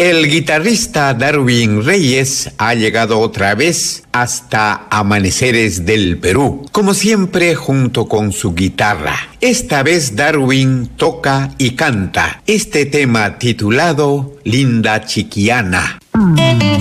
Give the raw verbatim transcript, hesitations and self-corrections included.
El guitarrista Darwin Reyes ha llegado otra vez hasta Amaneceres del Perú, como siempre junto con su guitarra. Esta vez Darwin toca y canta este tema titulado Linda Chiquiana.